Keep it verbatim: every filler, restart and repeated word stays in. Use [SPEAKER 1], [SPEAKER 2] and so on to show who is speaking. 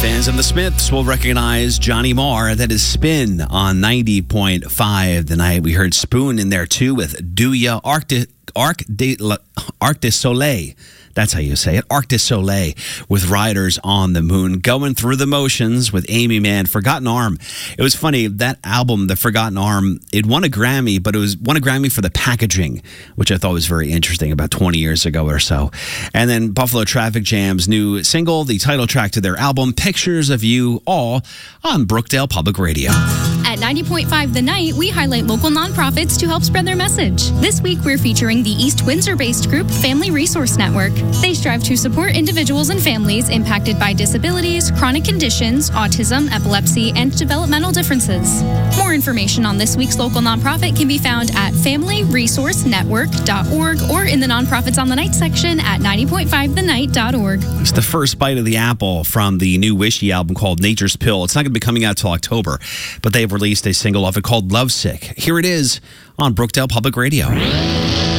[SPEAKER 1] Fans of the Smiths will recognize Johnny Marr. That is Spin on ninety point five The Night. We heard Spoon in there too with Do Ya, Arc de, Arc de, Arc de Soleil. That's how you say it. Arc de Soleil with Riders on the Moon. Going Through the Motions with Amy Mann. Forgotten Arm. It was funny. That album, The Forgotten Arm, it won a Grammy, but it was won a Grammy for the packaging, which I thought was very interesting about twenty years ago or so. And then Buffalo Traffic Jam's new single, the title track to their album, Pictures of You, all on Brookdale Public Radio.
[SPEAKER 2] At ninety point five The Night, we highlight local nonprofits to help spread their message. This week, we're featuring the East Windsor-based group Family Resource Network. They strive to support individuals and families impacted by disabilities, chronic conditions, autism, epilepsy, and developmental differences. More information on this week's local nonprofit can be found at family resource network dot org or in the Nonprofits on the Night section at ninety point five the night dot org.
[SPEAKER 1] It's the first bite of the apple from the new Wishy album called Nature's Pill. It's not going to be coming out till October, but they've released a single of it called Lovesick. Here it is on Brookdale Public Radio.